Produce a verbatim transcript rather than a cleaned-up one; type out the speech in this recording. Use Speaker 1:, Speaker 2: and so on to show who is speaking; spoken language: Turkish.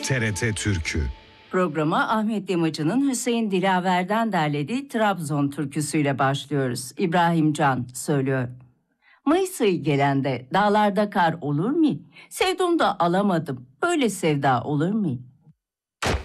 Speaker 1: T R T Türkü.
Speaker 2: Programa Ahmet Yamacı'nın Hüseyin Dilaver'den derlediği Trabzon türküsüyle başlıyoruz. İbrahim Can söylüyor. Mayıs ayı gelende dağlarda kar olur mu? Sevdum da alamadım, böyle sevda olur mu?